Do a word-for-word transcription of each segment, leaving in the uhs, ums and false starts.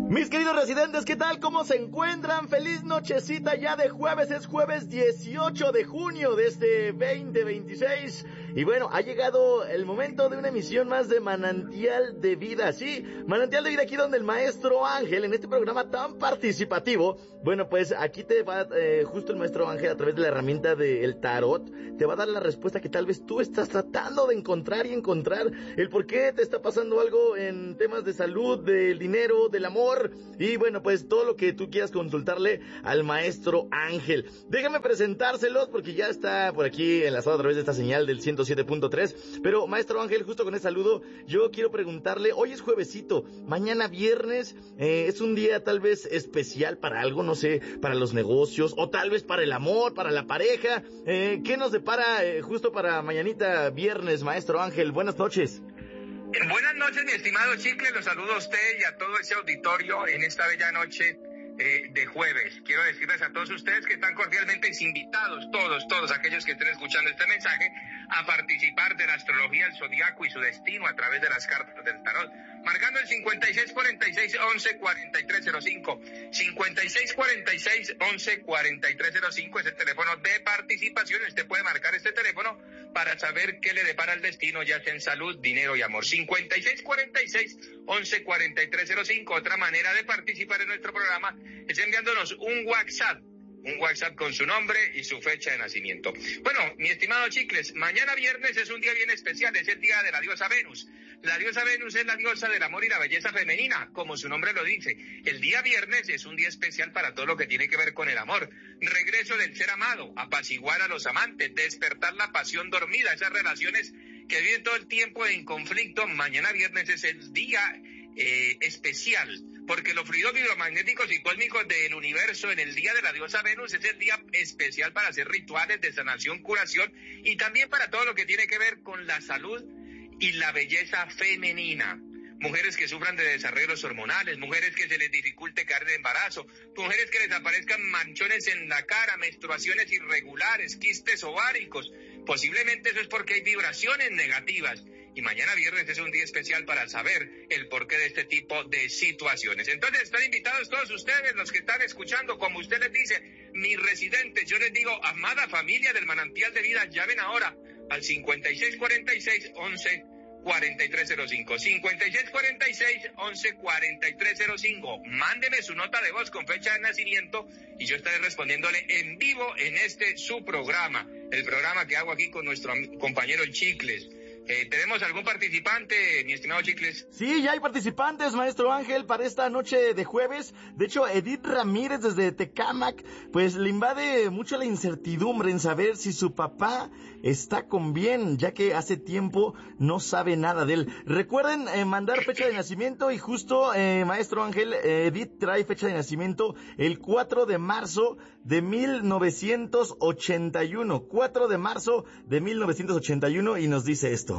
Mis queridos residentes, ¿qué tal? ¿Cómo se encuentran? Feliz nochecita ya de jueves, es jueves dieciocho de junio de este veinte veintiséis. Y bueno, ha llegado el momento de una emisión más de Manantial de Vida. Sí, Manantial de Vida, aquí donde el maestro Ángel, en este programa tan participativo, bueno, pues aquí te va, eh, justo el maestro Ángel, a través de la herramienta del tarot, te va a dar la respuesta que tal vez tú estás tratando de encontrar y encontrar el por qué te está pasando algo en temas de salud, del dinero, del amor, y bueno, pues todo lo que tú quieras consultarle al maestro Ángel. Déjame presentárselos porque ya está por aquí enlazado a través de esta señal del ciento siete punto tres. Pero maestro Ángel, justo con ese saludo, yo quiero preguntarle, hoy es juevesito, mañana viernes, eh, es un día tal vez especial para algo, no sé, para los negocios, o tal vez para el amor, para la pareja. Eh, ¿qué nos depara eh, justo para mañanita viernes, maestro Ángel? Buenas noches. Buenas noches, mi estimado Chicle, los saludo a usted y a todo ese auditorio en esta bella noche eh, de jueves. Quiero decirles a todos ustedes que están cordialmente invitados, todos, todos aquellos que estén escuchando este mensaje, a participar de la astrología, el zodiaco y su destino a través de las cartas del tarot, marcando el cincuenta y seis cuarenta y seis once cuarenta y tres cero cinco. cincuenta y seis cuarenta y seis once cuarenta y tres cero cinco es el teléfono de participación. Usted puede marcar este teléfono para saber qué le depara el destino, ya sea en salud, dinero y amor. cincuenta y seis cuarenta y seis once cuarenta y tres cero cinco. Otra manera de participar en nuestro programa es enviándonos un WhatsApp. Un WhatsApp con su nombre y su fecha de nacimiento. Bueno, mi estimado Chicles, mañana viernes es un día bien especial, es el día de la diosa Venus. La diosa Venus es la diosa del amor y la belleza femenina, como su nombre lo dice. El día viernes es un día especial para todo lo que tiene que ver con el amor. Regreso del ser amado, apaciguar a los amantes, despertar la pasión dormida, esas relaciones que viven todo el tiempo en conflicto. Mañana viernes es el día eh, especial, porque los fluidos biomagnéticos y cósmicos del universo en el día de la diosa Venus es el día especial para hacer rituales de sanación, curación y también para todo lo que tiene que ver con la salud y la belleza femenina. Mujeres que sufran de desarreglos hormonales, mujeres que se les dificulte caer de embarazo, mujeres que les aparezcan manchones en la cara, menstruaciones irregulares, quistes ováricos. Posiblemente eso es porque hay vibraciones negativas. Y mañana viernes es un día especial para saber el porqué de este tipo de situaciones. Entonces están invitados todos ustedes, los que están escuchando, como usted les dice, mis residentes. Yo les digo, amada familia del Manantial de Vida, llamen ahora al cincuenta y seis cuarenta y seis once cuarenta y tres cero cinco. cincuenta y seis cuarenta y seis once cuarenta y tres cero cinco. Mándeme su nota de voz con fecha de nacimiento y yo estaré respondiéndole en vivo en este su programa, el programa que hago aquí con nuestro compañero Chicles. Eh, ¿Tenemos algún participante, mi estimado Chicles? Sí, ya hay participantes, maestro Ángel, para esta noche de jueves. De hecho, Edith Ramírez desde Tecámac, pues le invade mucho la incertidumbre en saber si su papá está con bien, ya que hace tiempo no sabe nada de él. Recuerden eh, mandar fecha de nacimiento y justo, eh, maestro Ángel, eh, Edith trae fecha de nacimiento el cuatro de marzo de mil novecientos ochenta y uno. cuatro de marzo de mil novecientos ochenta y uno y nos dice esto.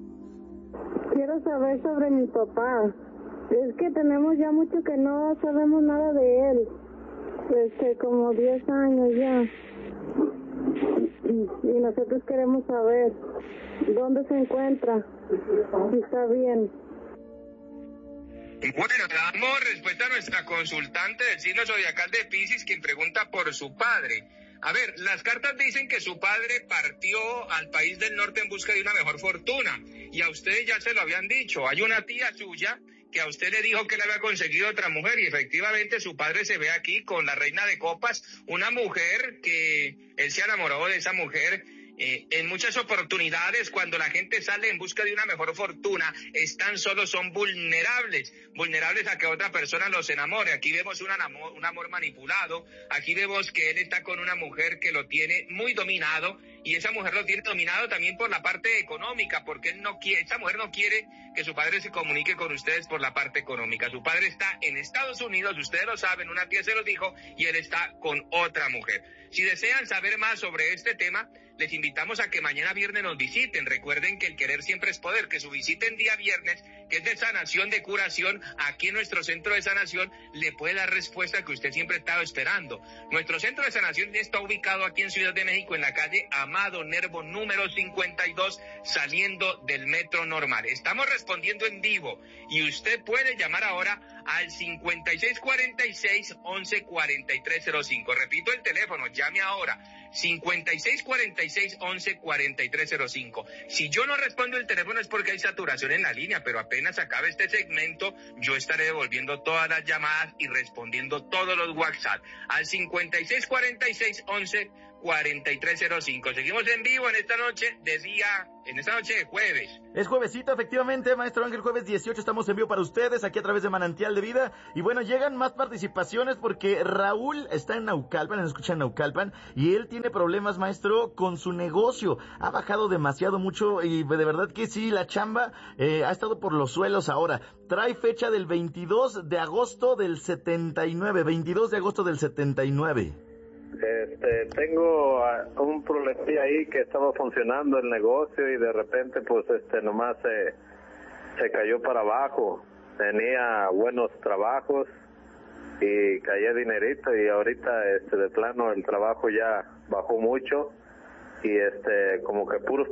Quiero saber sobre mi papá. Es que tenemos ya mucho que no sabemos nada de él. Este, como diez años ya. Y nosotros queremos saber dónde se encuentra, si está bien. Bueno, damos respuesta a nuestra consultante del signo zodiacal de Piscis, quien pregunta por su padre. A ver, las cartas dicen que su padre partió al país del norte en busca de una mejor fortuna, y a ustedes ya se lo habían dicho. Hay una tía suya que a usted le dijo que le había conseguido otra mujer, y efectivamente su padre se ve aquí con la reina de copas, una mujer que él se enamoró de esa mujer. Eh, en muchas oportunidades, cuando la gente sale en busca de una mejor fortuna, están solos, son vulnerables, vulnerables a que otra persona los enamore. Aquí vemos un amor, un amor manipulado, aquí vemos que él está con una mujer que lo tiene muy dominado, y esa mujer lo tiene dominado también por la parte económica, porque él no quiere, esa mujer no quiere que su padre se comunique con ustedes por la parte económica. Su padre está en Estados Unidos, ustedes lo saben, una tía se los dijo, y él está con otra mujer. Si desean saber más sobre este tema, les invitamos a que mañana viernes nos visiten. Recuerden que el querer siempre es poder, que su visita en día viernes, que es de sanación, de curación, aquí en nuestro centro de sanación le puede dar respuesta que usted siempre ha estado esperando. Nuestro centro de sanación está ubicado aquí en Ciudad de México, en la calle Amado Nervo número cincuenta y dos, saliendo del metro normal. Estamos respondiendo en vivo y usted puede llamar ahora al cincuenta y seis cuarenta y seis, once cuarenta y tres cero cinco. Repito el teléfono, llame ahora, cincuenta y seis cuarenta y seis, once cuarenta y tres cero cinco. Si yo no respondo el teléfono es porque hay saturación en la línea, pero apenas acabe este segmento, yo estaré devolviendo todas las llamadas y respondiendo todos los WhatsApp al cincuenta y seis cuarenta y seis, once cuarenta y tres cero cinco. Seguimos en vivo en esta noche de día, en esta noche de jueves. Es juevesito, efectivamente, Maestro Ángel, jueves dieciocho, estamos en vivo para ustedes, aquí a través de Manantial de Vida. Y bueno, llegan más participaciones porque Raúl está en Naucalpan, nos escucha en Naucalpan, y él tiene problemas, maestro, con su negocio. Ha bajado demasiado mucho y de verdad que sí, la chamba eh, ha estado por los suelos ahora. Trae fecha del veintidós de agosto del setenta y nueve, veintidós de agosto del setenta y nueve. Este, tengo uh, un problema ahí que estaba funcionando el negocio y de repente pues este nomás se, se cayó para abajo. Tenía buenos trabajos y caía dinerito y ahorita este de plano el trabajo ya bajó mucho y este como que puros